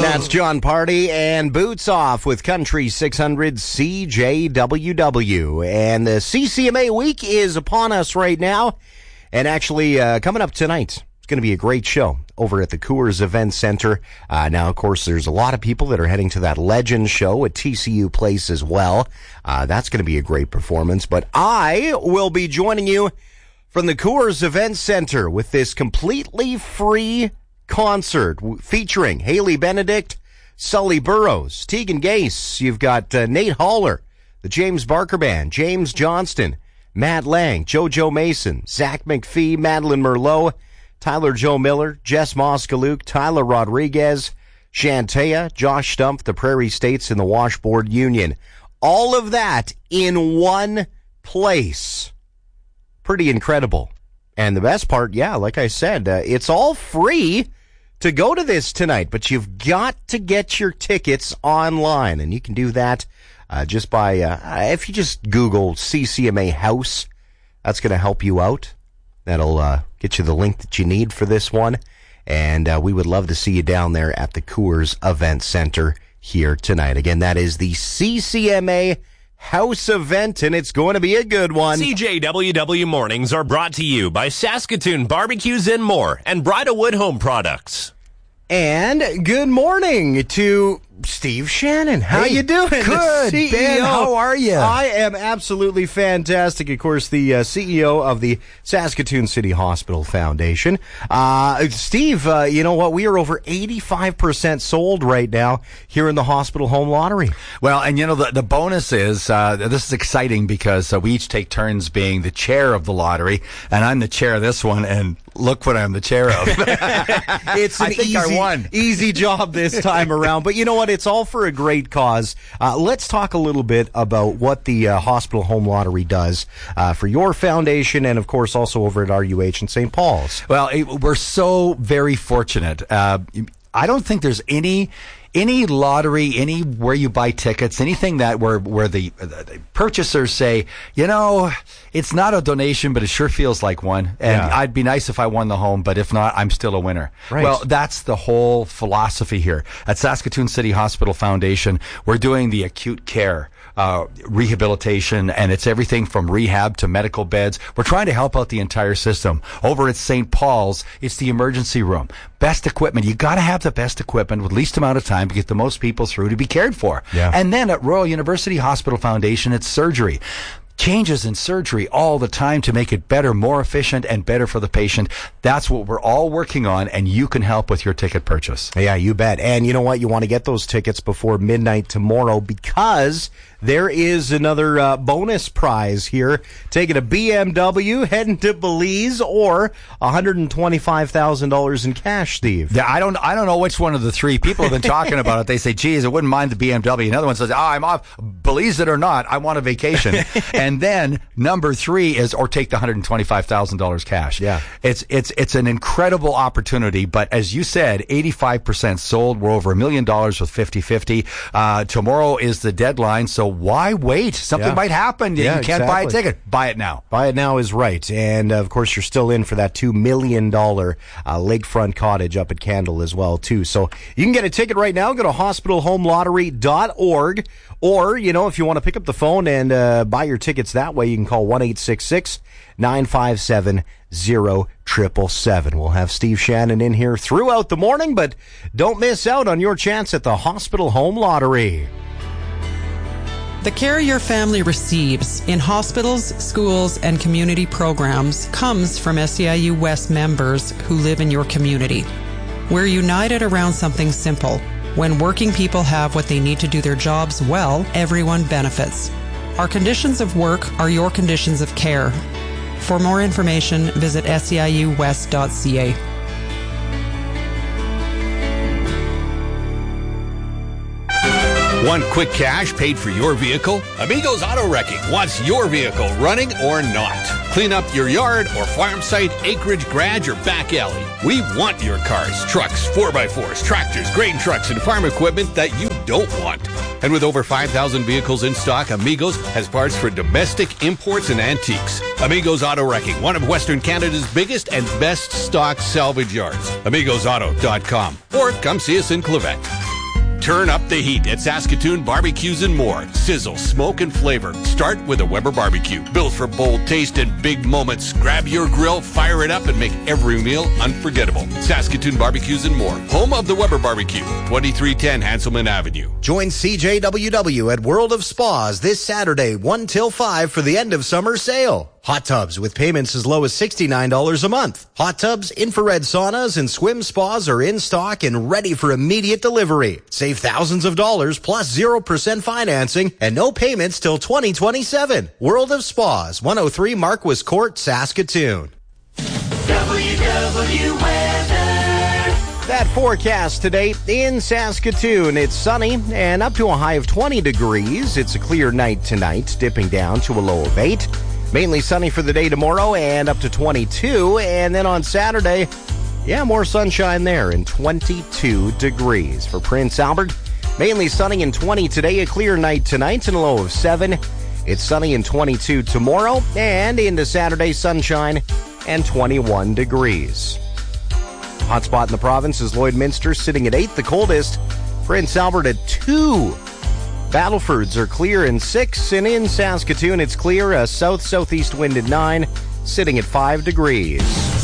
That's John Party and Boots Off with Country 600 CJWW. And the CCMA week is upon us right now. And actually, coming up tonight, it's going to be a great show over at the Coors Event Center. Now, of course, there's a lot of people that are heading to that Legend show at TCU Place as well. That's going to be a great performance. But I will be joining you from the Coors Event Center with this completely free concert featuring Haley Benedict, Sully Burrows, Tegan Gase. You've got Nate Haller, the James Barker Band, James Johnston, Matt Lang, JoJo Mason, Zach McPhee, Madeline Merlot, Tyler Joe Miller, Jess Moskaluk, Tyler Rodriguez, Shantea, Josh Stumpf, the Prairie States, and the Washboard Union. All of that in one place. Pretty incredible. And the best part, yeah, like I said, it's all free to go to this tonight, but you've got to get your tickets online, and you can do that just by, if you just Google CCMA House, that's going to help you out. That'll get you the link that you need for this one, and we would love to see you down there at the Coors Event Center here tonight. Again, that is the CCMA House event, and it's going to be a good one. CJWW Mornings are brought to you by Saskatoon Barbecues and More and Bridalwood Home Products. And good morning to Steve Shannon. How you doing? Good. CEO. Ben, how are you? I am absolutely fantastic. Of course, the CEO of the Saskatoon City Hospital Foundation. Steve, you know what? We are over 85% sold right now here in the Hospital Home Lottery. Well, and you know, the bonus is, this is exciting because we each take turns being the chair of the lottery, and I'm the chair of this one, and look what I'm the chair of. It's an easy job this time around. But you know what? It's all for a great cause. Let's talk a little bit about what the Hospital Home Lottery does for your foundation and, of course, also over at RUH in St. Paul's. Well, we're so very fortunate. I don't think there's any lottery, anywhere you buy tickets, anything that where the purchasers say, you know, it's not a donation, but it sure feels like one. And I'd be nice if I won the home, but if not, I'm still a winner. Right. Well, that's the whole philosophy here. At Saskatoon City Hospital Foundation, we're doing the acute care rehabilitation, and it's everything from rehab to medical beds. We're trying to help out the entire system. Over at St. Paul's, it's the emergency room. Best equipment. You got to have the best equipment with least amount of time to get the most people through to be cared for. Yeah. And then at Royal University Hospital Foundation, it's surgery. Changes in surgery all the time to make it better, more efficient, and better for the patient. That's what we're all working on, and you can help with your ticket purchase. Yeah, you bet. And you know what? You want to get those tickets before midnight tomorrow because there is another bonus prize here. Taking a BMW, heading to Belize, or $125,000 in cash, Steve. I don't know which one of the three. People have been talking about it. They say, geez, I wouldn't mind the BMW. Another one says, I'm off. Belize it or not, I want a vacation. And then number three is, or take the $125,000 cash. Yeah. It's an incredible opportunity, but as you said, 85% sold. We're over $1 million with 50-50. Tomorrow is the deadline, so why wait? Something might happen. You can't buy a ticket. Buy it now. Buy it now is right. And, of course, you're still in for that $2 million lakefront cottage up at Candle as well, too. So you can get a ticket right now. Go to hospitalhomelottery.org. Or, you know, if you want to pick up the phone and buy your tickets that way, you can call 1-866-957-0777. We'll have Steve Shannon in here throughout the morning, but don't miss out on your chance at the Hospital Home Lottery. The care your family receives in hospitals, schools, and community programs comes from SEIU West members who live in your community. We're united around something simple. When working people have what they need to do their jobs well, everyone benefits. Our conditions of work are your conditions of care. For more information, visit seiuwest.ca. Want quick cash paid for your vehicle? Amigos Auto Wrecking wants your vehicle running or not. Clean up your yard or farm site, acreage, garage, or back alley. We want your cars, trucks, 4x4s, tractors, grain trucks, and farm equipment that you don't want. And with over 5,000 vehicles in stock, Amigos has parts for domestic, imports, and antiques. Amigos Auto Wrecking, one of Western Canada's biggest and best stock salvage yards. AmigosAuto.com. Or come see us in Quebec. Turn up the heat at Saskatoon Barbecues and More. Sizzle, smoke, and flavor. Start with a Weber barbecue. Built for bold taste and big moments. Grab your grill, fire it up, and make every meal unforgettable. Saskatoon Barbecues and More. Home of the Weber Barbecue. 2310 Hanselman Avenue. Join CJWW at World of Spas this Saturday, 1 till 5 for the end of summer sale. Hot tubs with payments as low as $69 a month. Hot tubs, infrared saunas, and swim spas are in stock and ready for immediate delivery. Save thousands of dollars plus 0% financing and no payments till 2027. World of Spas, 103 Marquis Court, Saskatoon. WW Weather. That forecast today in Saskatoon. It's sunny and up to a high of 20 degrees. It's a clear night tonight, dipping down to a low of 8. Mainly sunny for the day tomorrow and up to 22. And then on Saturday, more sunshine there and 22 degrees. For Prince Albert, mainly sunny and 20 today, a clear night tonight and a low of 7. It's sunny and 22 tomorrow and into Saturday, sunshine and 21 degrees. Hot spot in the province is Lloydminster sitting at 8, the coldest. Prince Albert at 2. Battlefords are clear in 6, and in Saskatoon it's clear, a south-southeast wind at 9, sitting at 5 degrees.